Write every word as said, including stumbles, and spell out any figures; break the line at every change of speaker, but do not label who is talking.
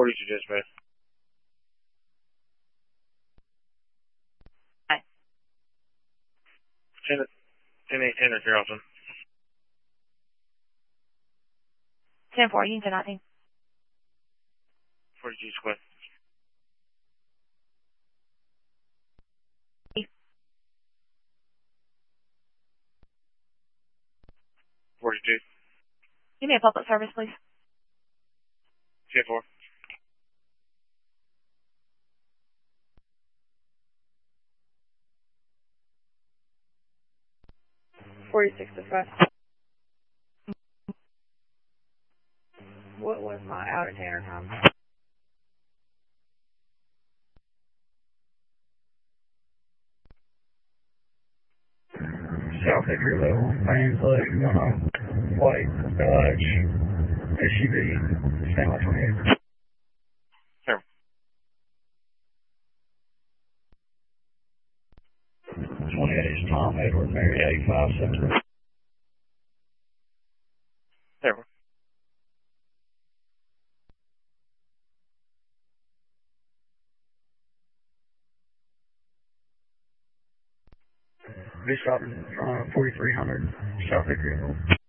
forty-two dispatch.
Hi.
ten, ten, eight, ten at Carrollton.
ten four, you can ten nineteen.
forty-two square. forty-two.
Give me a public service, please.
ten four.
forty-six dispatch. What was my out of tanner time?
South Hickory level, main select, uh, white, Dodge, S U V, Stanley twenty-eight.
Sure.
twenty-eight is Tom Edward Mary eighty-five seven.
Sure.
Bishop, uh, forty-three hundred, South Hickory level.